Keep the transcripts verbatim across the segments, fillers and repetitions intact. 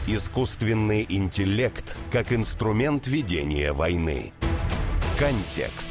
Искусственный интеллект как инструмент ведения войны. Контекст.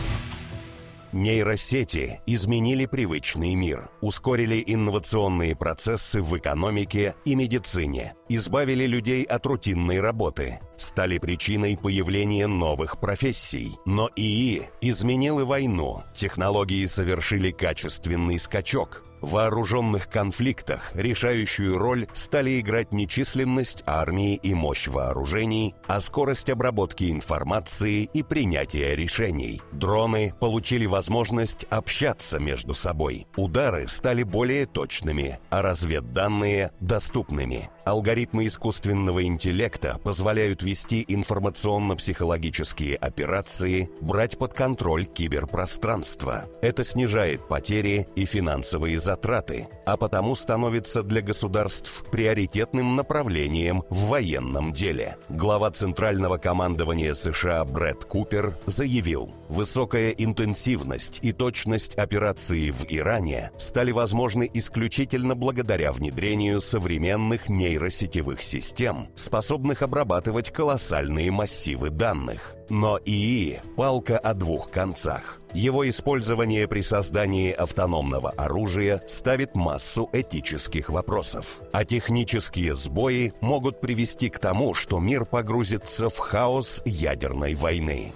Нейросети изменили привычный мир, ускорили инновационные процессы в экономике и медицине, избавили людей от рутинной работы, стали причиной появления новых профессий. Но ИИ изменил и войну, технологии совершили качественный скачок. В вооруженных конфликтах решающую роль стали играть не численность армии и мощь вооружений, а скорость обработки информации и принятия решений. Дроны получили возможность общаться между собой. Удары стали более точными, а разведданные – доступными. Алгоритмы искусственного интеллекта позволяют вести информационно-психологические операции, брать под контроль киберпространство. Это снижает потери и финансовые затраты, а потому становится для государств приоритетным направлением в военном деле. Глава Центрального командования США Брэд Купер заявил: «Высокая интенсивность и точность операции в Иране стали возможны исключительно благодаря внедрению современных нейросетевых систем, способных обрабатывать колоссальные массивы данных». Но ИИ – палка о двух концах. Его использование при создании автономного оружия ставит массу этических вопросов. А технические сбои могут привести к тому, что мир погрузится в хаос ядерной войны.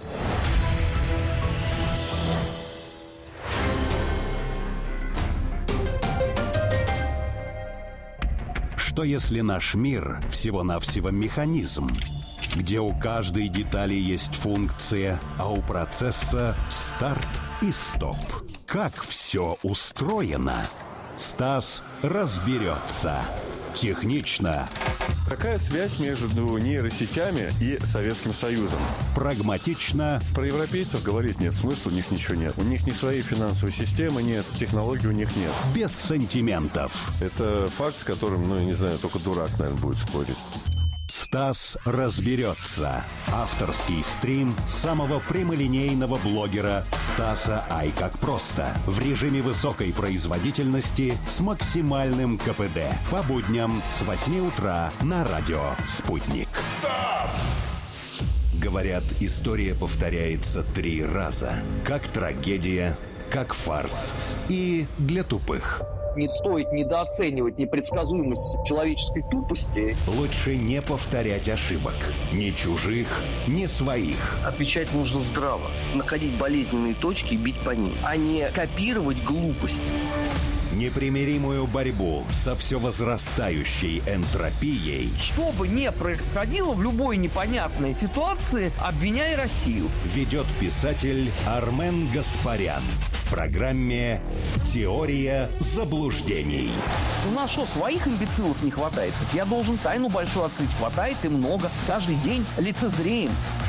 Что если наш мир всего-навсего механизм, где у каждой детали есть функция, а у процесса старт и стоп? Как все устроено? Стас разберется. Технично. Какая связь между нейросетями и Советским Союзом? Прагматично. Про европейцев говорить нет смысла, у них ничего нет. У них ни своей финансовой системы нет, технологий у них нет. Без сантиментов. Это факт, с которым, ну, я не знаю, только дурак, наверное, будет спорить. Стас разберется. Авторский стрим самого прямолинейного блогера Стаса Ай как просто. В режиме высокой производительности с максимальным ка пэ дэ. По будням с восьми утра на радио «Спутник». Стас! Говорят, история повторяется три раза. Как трагедия, как фарс и для тупых. Не стоит недооценивать непредсказуемость человеческой тупости. Лучше не повторять ошибок. Ни чужих, ни своих. Отвечать нужно здраво. Находить болезненные точки и бить по ним, а не копировать глупость. Непримиримую борьбу со все возрастающей энтропией. Что бы ни происходило в любой непонятной ситуации, обвиняй Россию. Ведет писатель Армен Гаспарян в программе «Теория заблуждений». У нас что, своих имбецилов не хватает? Так я должен тайну большую открыть. Хватает и много. Каждый день лицезреем.